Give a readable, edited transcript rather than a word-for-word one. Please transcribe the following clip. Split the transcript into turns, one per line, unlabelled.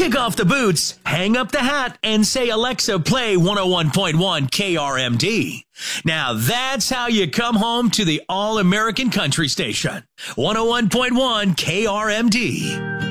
Kick off the boots, hang up the hat, and say, Alexa, play 101.1 KRMD. Now that's how you come home to the all-American country station. 101.1 KRMD.